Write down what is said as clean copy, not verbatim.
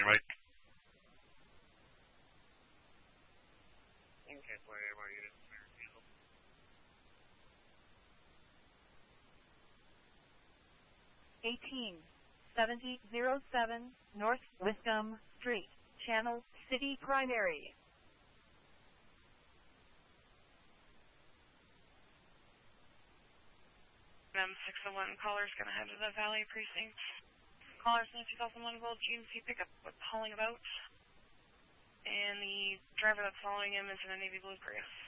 Mike. Okay, where are you? 187007 North Wiscombe Street, Channel City Primary. M601 caller's going to head to the Valley Precinct. Caller's in a 2001 Gold GMC pickup with hauling about. And the driver that's following him is in a navy blue Prius.